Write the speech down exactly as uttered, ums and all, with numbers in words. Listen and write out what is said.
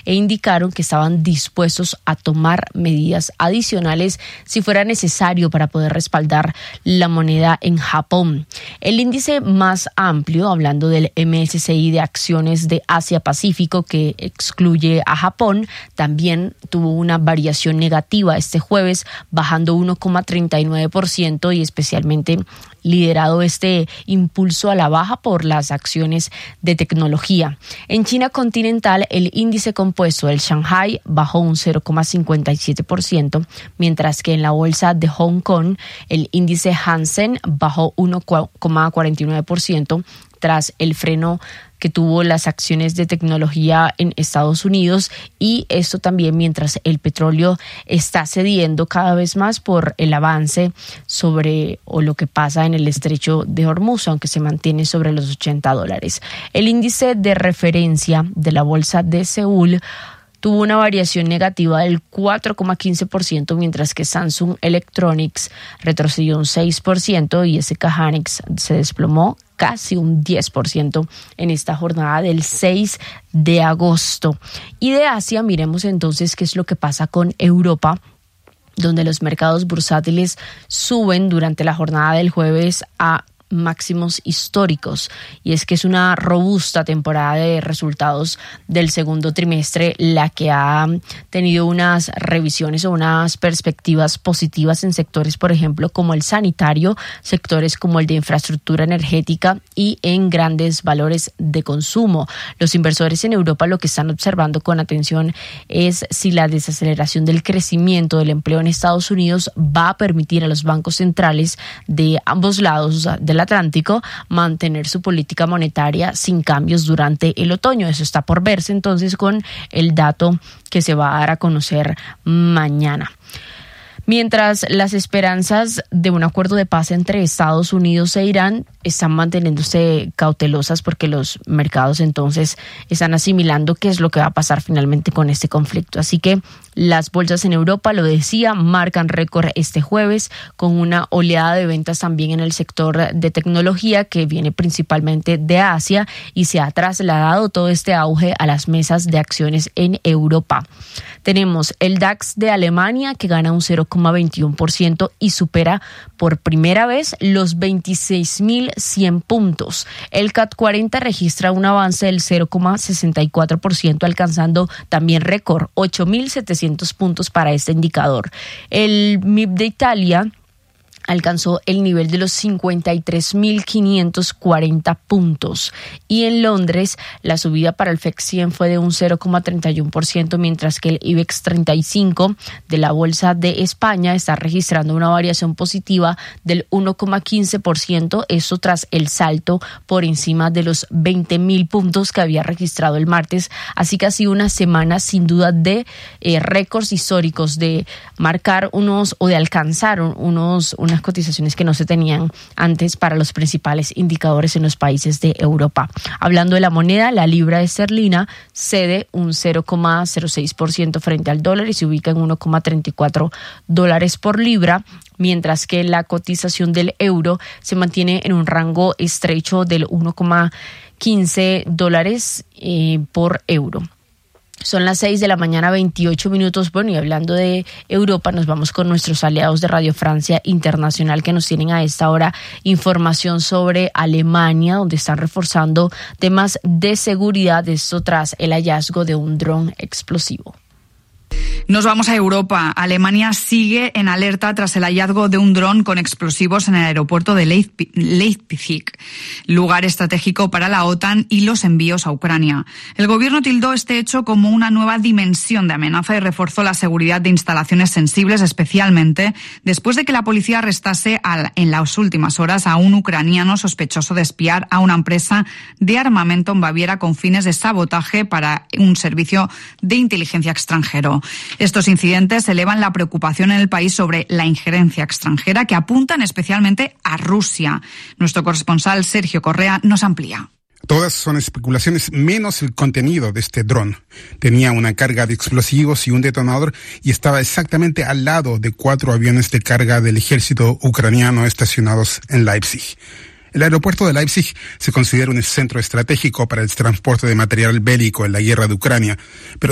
e indicaron que estaban dispuestos a tomar medidas adicionales si fuera necesario para poder respaldar la moneda en Japón. El índice más amplio, hablando del M S C I de acciones de Asia-Pacífico, que excluye a Japón, también tuvo una variación negativa este jueves, bajando uno coma treinta y nueve por ciento y especialmente liderado este impulso a la baja por las acciones de tecnología. En China continental, el índice compuesto del Shanghai bajó un cero coma cincuenta y siete por ciento, mientras que en la bolsa de Hong Kong, el índice Hansen bajó uno coma cuarenta y nueve por ciento tras el freno que tuvo las acciones de tecnología en Estados Unidos, y esto también mientras el petróleo está cediendo cada vez más por el avance sobre o lo que pasa en el estrecho de Hormuz, aunque se mantiene sobre los ochenta dólares. El índice de referencia de la bolsa de Seúl tuvo una variación negativa del cuatro coma quince por ciento, mientras que Samsung Electronics retrocedió un seis por ciento y S K Hynix se desplomó casi un diez por ciento en esta jornada del seis de agosto. Y de Asia, miremos entonces qué es lo que pasa con Europa, donde los mercados bursátiles suben durante la jornada del jueves a máximos históricos, y es que es una robusta temporada de resultados del segundo trimestre la que ha tenido unas revisiones o unas perspectivas positivas en sectores, por ejemplo, como el sanitario, sectores como el de infraestructura energética y en grandes valores de consumo. Los inversores en Europa lo que están observando con atención es si la desaceleración del crecimiento del empleo en Estados Unidos va a permitir a los bancos centrales de ambos lados de la Atlántico mantener su política monetaria sin cambios durante el otoño. Eso está por verse entonces con el dato que se va a dar a conocer mañana. Mientras las esperanzas de un acuerdo de paz entre Estados Unidos e Irán están manteniéndose cautelosas porque los mercados entonces están asimilando qué es lo que va a pasar finalmente con este conflicto. Así que las bolsas en Europa, lo decía, marcan récord este jueves con una oleada de ventas también en el sector de tecnología que viene principalmente de Asia y se ha trasladado todo este auge a las mesas de acciones en Europa. Tenemos el DAX de Alemania que gana un cero coma veintiuno por ciento y supera por primera vez los veintiséis mil cien puntos. El C A T cuarenta registra un avance del cero coma sesenta y cuatro por ciento, alcanzando también récord, ocho mil setecientos puntos para este indicador. El M I B de Italia alcanzó el nivel de los cincuenta y tres mil quinientos cuarenta puntos. Y en Londres, la subida para el F E X cien fue de un cero coma treinta y uno por ciento, mientras que el IBEX treinta y cinco de la Bolsa de España está registrando una variación positiva del uno coma quince por ciento, eso tras el salto por encima de los veinte mil puntos que había registrado el martes. Así que ha sido una semana sin duda de eh, récords históricos, de marcar unos o de alcanzar unos unas cotizaciones que no se tenían antes para los principales indicadores en los países de Europa. Hablando de la moneda, la libra esterlina cede un cero coma cero seis por ciento frente al dólar y se ubica en uno coma treinta y cuatro dólares por libra, mientras que la cotización del euro se mantiene en un rango estrecho del uno coma quince dólares eh, por euro. Son las seis de la mañana, veintiocho minutos. Bueno, y hablando de Europa, nos vamos con nuestros aliados de Radio Francia Internacional que nos tienen a esta hora información sobre Alemania, donde están reforzando temas de seguridad, esto tras el hallazgo de un dron explosivo. Nos vamos a Europa. Alemania sigue en alerta tras el hallazgo de un dron con explosivos en el aeropuerto de Leipzig, lugar estratégico para la OTAN y los envíos a Ucrania. El gobierno tildó este hecho como una nueva dimensión de amenaza y reforzó la seguridad de instalaciones sensibles, especialmente después de que la policía arrestase al, en las últimas horas a un ucraniano sospechoso de espiar a una empresa de armamento en Baviera con fines de sabotaje para un servicio de inteligencia extranjero. Estos incidentes elevan la preocupación en el país sobre la injerencia extranjera que apuntan especialmente a Rusia. Nuestro corresponsal Sergio Correa nos amplía. Todas son especulaciones menos el contenido de este dron. Tenía una carga de explosivos y un detonador y estaba exactamente al lado de cuatro aviones de carga del ejército ucraniano estacionados en Leipzig. El aeropuerto de Leipzig se considera un centro estratégico para el transporte de material bélico en la guerra de Ucrania, pero